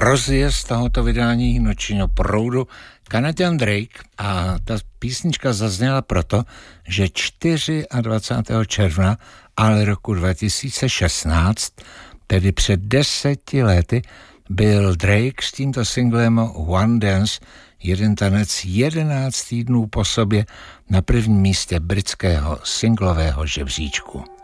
rozjezd tohoto vydání Nočního proudu Kanaďan Drake a ta písnička zazněla proto, že 24. června ale roku 2016, tedy před 10 lety, byl Drake s tímto singlem One Dance, jeden tanec, 11 týdnů po sobě na prvním místě britského singlového žebříčku.